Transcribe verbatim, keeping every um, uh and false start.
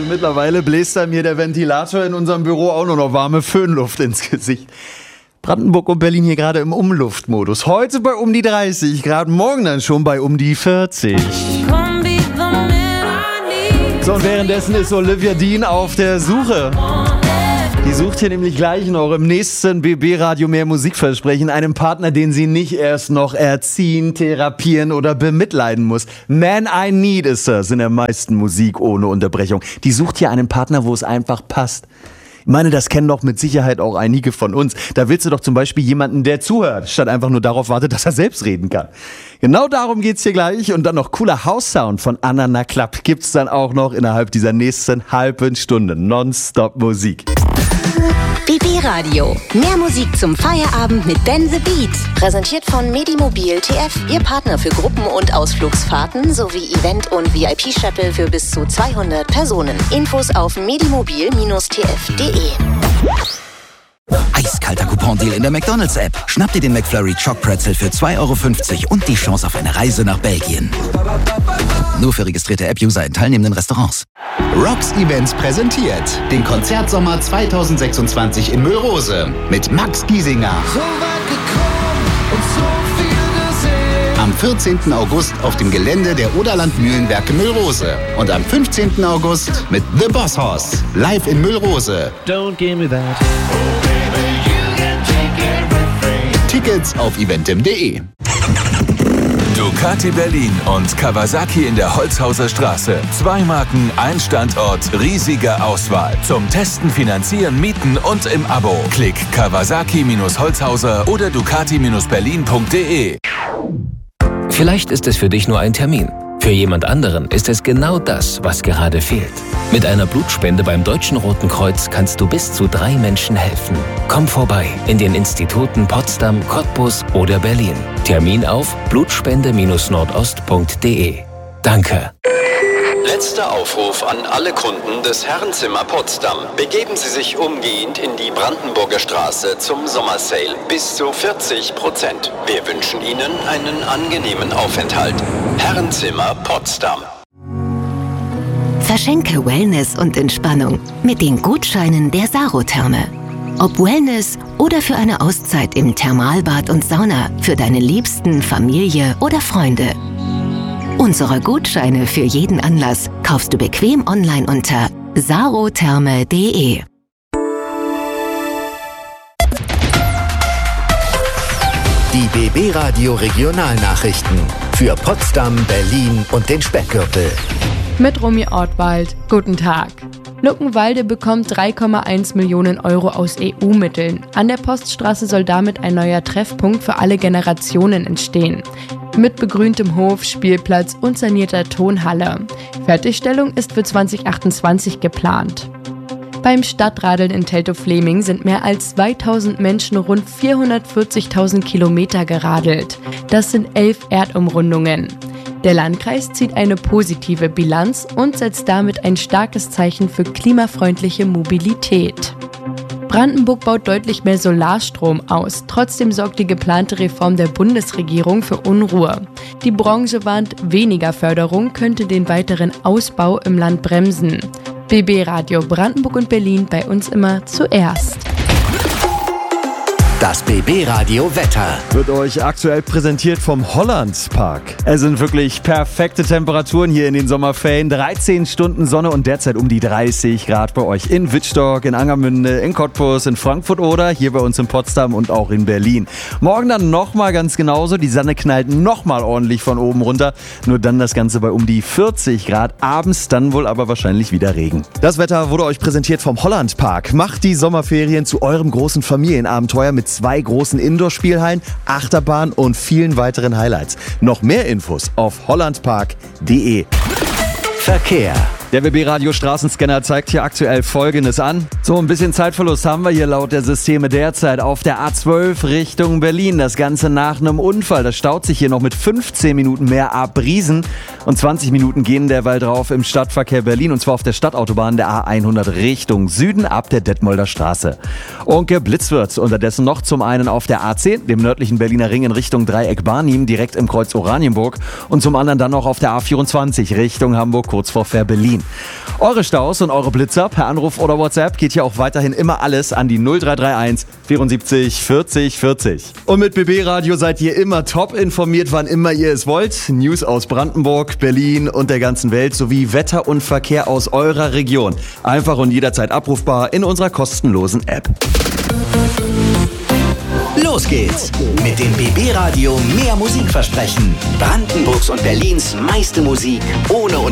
Mittlerweile bläst da mir der Ventilator in unserem Büro auch nur noch warme Föhnluft ins Gesicht. Brandenburg und Berlin hier gerade im Umluftmodus. Heute bei um die dreißig Grad, morgen dann schon bei um die vierzig. So, und währenddessen ist Olivia Dean auf der Suche. Die sucht hier nämlich gleich noch im nächsten B B-Radio mehr Musikversprechen einen Partner, den sie nicht erst noch erziehen, therapieren oder bemitleiden muss. Man I Need ist das in der meisten Musik ohne Unterbrechung. Die sucht hier einen Partner, wo es einfach passt. Ich meine, das kennen doch mit Sicherheit auch einige von uns. Da willst du doch zum Beispiel jemanden, der zuhört, statt einfach nur darauf wartet, dass er selbst reden kann. Genau darum geht's hier gleich. Und dann noch cooler House-Sound von Anana Club gibt's dann auch noch innerhalb dieser nächsten halben Stunde. Non-Stop-Musik. B B-Radio. Mehr Musik zum Feierabend mit Dan the Beat. Präsentiert von Medimobil T F, Ihr Partner für Gruppen- und Ausflugsfahrten sowie Event- und V I P-Shuttle für bis zu zweihundert Personen. Infos auf medimobil T F punkt de. Eiskalter Coupon-Deal in der McDonalds-App. Schnapp dir den McFlurry Choc-Pretzel für zwei Euro fünfzig und die Chance auf eine Reise nach Belgien. Nur für registrierte App-User in teilnehmenden Restaurants. Rocks Events präsentiert den Konzertsommer zweitausendsechsundzwanzig in Müllrose mit Max Giesinger. So weit gekommen und so viel gesehen. Am vierzehnten August auf dem Gelände der Oderland Mühlenwerke Müllrose. Und am fünfzehnten August mit The Boss Hoss. Live in Müllrose. Don't give me that. Oh baby, you can take everything. Tickets auf eventim punkt de. Ducati Berlin und Kawasaki in der Holzhauser Straße. Zwei Marken, ein Standort, riesige Auswahl. Zum Testen, Finanzieren, Mieten und im Abo. Klick Kawasaki Holzhauser oder Ducati Berlin punkt de. Vielleicht ist es für dich nur ein Termin. Für jemand anderen ist es genau das, was gerade fehlt. Mit einer Blutspende beim Deutschen Roten Kreuz kannst du bis zu drei Menschen helfen. Komm vorbei in den Instituten Potsdam, Cottbus oder Berlin. Termin auf blutspende nordost punkt de. Danke. Letzter Aufruf an alle Kunden des Herrenzimmer Potsdam. Begeben Sie sich umgehend in die Brandenburger Straße zum Sommersale. Bis zu vierzig Prozent. Wir wünschen Ihnen einen angenehmen Aufenthalt. Herrenzimmer Potsdam. Verschenke Wellness und Entspannung mit den Gutscheinen der Sarotherme. Ob Wellness oder für eine Auszeit im Thermalbad und Sauna für deine Liebsten, Familie oder Freunde. Unsere Gutscheine für jeden Anlass kaufst du bequem online unter sarotherme punkt de. Die B B-Radio Regionalnachrichten für Potsdam, Berlin und den Speckgürtel. Mit Romy Ortwald. Guten Tag. Luckenwalde bekommt drei Komma eins Millionen Euro aus E U-Mitteln. An der Poststraße soll damit ein neuer Treffpunkt für alle Generationen entstehen. Mit begrüntem Hof, Spielplatz und sanierter Tonhalle. Fertigstellung ist für zwanzig achtundzwanzig geplant. Beim Stadtradeln in Teltow-Fleming sind mehr als zweitausend Menschen rund vierhundertvierzigtausend Kilometer geradelt. Das sind elf Erdumrundungen. Der Landkreis zieht eine positive Bilanz und setzt damit ein starkes Zeichen für klimafreundliche Mobilität. Brandenburg baut deutlich mehr Solarstrom aus. Trotzdem sorgt die geplante Reform der Bundesregierung für Unruhe. Die Branche warnt, weniger Förderung könnte den weiteren Ausbau im Land bremsen. B B-Radio Brandenburg und Berlin, bei uns immer zuerst. Das B B-Radio Wetter wird euch aktuell präsentiert vom Hollandspark. Es sind wirklich perfekte Temperaturen hier in den Sommerferien. dreizehn Stunden Sonne und derzeit um die dreißig Grad bei euch in Wittstock, in Angermünde, in Cottbus, in Frankfurt oder hier bei uns in Potsdam und auch in Berlin. Morgen dann nochmal ganz genauso. Die Sonne knallt nochmal ordentlich von oben runter. Nur dann das Ganze bei um die vierzig Grad. Abends dann wohl aber wahrscheinlich wieder Regen. Das Wetter wurde euch präsentiert vom Hollandpark. Macht die Sommerferien zu eurem großen Familienabenteuer mit zwei großen Indoor-Spielhallen, Achterbahn und vielen weiteren Highlights. Noch mehr Infos auf hollandpark punkt de. Verkehr. Der B B-Radio Straßenscanner zeigt hier aktuell Folgendes an. So, ein bisschen Zeitverlust haben wir hier laut der Systeme derzeit auf der A zwölf Richtung Berlin. Das Ganze nach einem Unfall. Das staut sich hier noch mit fünfzehn Minuten mehr ab Briesen. Und zwanzig Minuten gehen derweil drauf im Stadtverkehr Berlin. Und zwar auf der Stadtautobahn der A hundert Richtung Süden ab der Detmolder Straße. Und geblitzt wird unterdessen noch zum einen auf der A zehn, dem nördlichen Berliner Ring in Richtung Dreieck Barnim, direkt im Kreuz Oranienburg. Und zum anderen dann noch auf der A vierundzwanzig Richtung Hamburg, kurz vor Fährberlin. Berlin. Eure Staus und eure Blitzer per Anruf oder WhatsApp geht hier auch weiterhin immer alles an die null drei drei eins vierundsiebzig vierzig vierzig. Und mit B B Radio seid ihr immer top informiert, wann immer ihr es wollt. News aus Brandenburg, Berlin und der ganzen Welt sowie Wetter und Verkehr aus eurer Region. Einfach und jederzeit abrufbar in unserer kostenlosen App. Los geht's mit dem B B Radio Mehr Musikversprechen. Brandenburgs und Berlins meiste Musik ohne